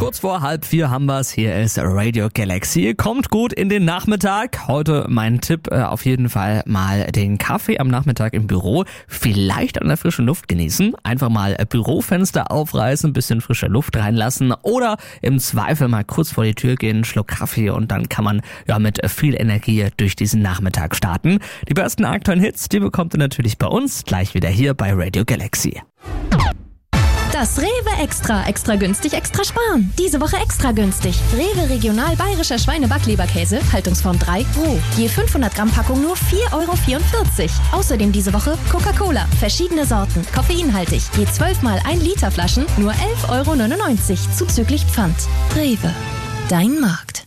Kurz vor 3:30 haben wir's. Hier ist Radio Galaxy. Kommt gut in den Nachmittag. Heute mein Tipp, auf jeden Fall mal den Kaffee am Nachmittag im Büro vielleicht an der frischen Luft genießen. Einfach mal Bürofenster aufreißen, ein bisschen frische Luft reinlassen oder im Zweifel mal kurz vor die Tür gehen, einen Schluck Kaffee und dann kann man mit viel Energie durch diesen Nachmittag starten. Die besten aktuellen Hits, die bekommt ihr natürlich bei uns gleich wieder hier bei Radio Galaxy. Das Rewe Extra günstig, extra sparen. Diese Woche extra günstig. Rewe Regional Bayerischer Schweinebackleberkäse, Haltungsform 3, roh. Je 500 Gramm Packung nur 4,44 €. Außerdem diese Woche Coca-Cola, verschiedene Sorten, koffeinhaltig. Je 12 mal 1 Liter Flaschen nur 11,99 € zuzüglich Pfand. Rewe, dein Markt.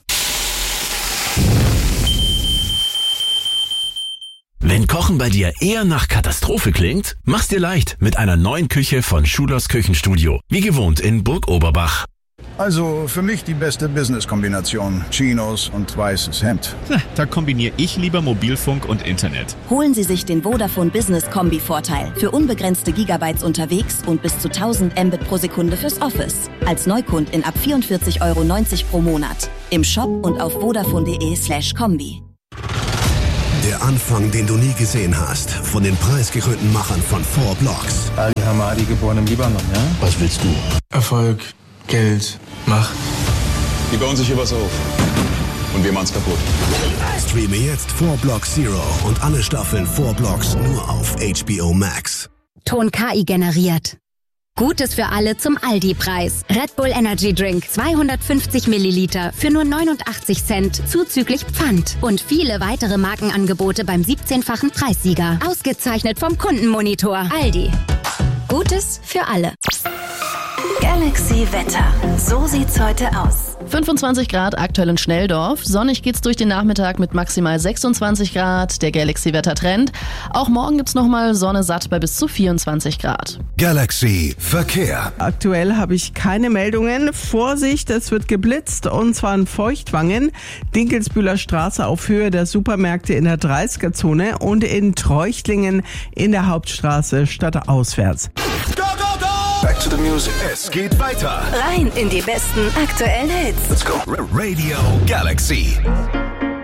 Wenn Kochen bei dir eher nach Katastrophe klingt, mach's dir leicht mit einer neuen Küche von Schulers Küchenstudio. Wie gewohnt in Burg Oberbach. Also für mich die beste Business-Kombination. Chinos und weißes Hemd. Da kombiniere ich lieber Mobilfunk und Internet. Holen Sie sich den Vodafone Business Kombi-Vorteil. Für unbegrenzte Gigabytes unterwegs und bis zu 1000 Mbit pro Sekunde fürs Office. Als Neukundin ab 44,90 € pro Monat. Im Shop und auf vodafone.de/kombi. Der Anfang, den du nie gesehen hast, von den preisgekrönten Machern von 4 Blocks. Ali Hamadi, geboren im Libanon, ja? Was willst du? Erfolg, Geld, Macht. Die bauen sich hier was auf. Und wir machen's kaputt. Streame jetzt 4 Blocks Zero und alle Staffeln 4 Blocks nur auf HBO Max. Ton KI generiert. Gutes für alle zum Aldi-Preis. Red Bull Energy Drink 250 Milliliter für nur 89 Cent zuzüglich Pfand. Und viele weitere Markenangebote beim 17-fachen Preissieger. Ausgezeichnet vom Kundenmonitor. Aldi. Gutes für alle. Galaxy Wetter. So sieht's heute aus. 25 Grad aktuell in Schnelldorf. Sonnig geht's durch den Nachmittag mit maximal 26 Grad. Der Galaxy-Wetter-Trend. Auch morgen gibt's nochmal Sonne satt bei bis zu 24 Grad. Galaxy Verkehr. Aktuell habe ich keine Meldungen. Vorsicht, es wird geblitzt und zwar in Feuchtwangen, Dinkelsbühler Straße auf Höhe der Supermärkte in der 30er-Zone und in Treuchtlingen in der Hauptstraße stadtauswärts. Back to the music. Es geht weiter. Rein in die besten aktuellen Hits. Let's go. Radio Galaxy.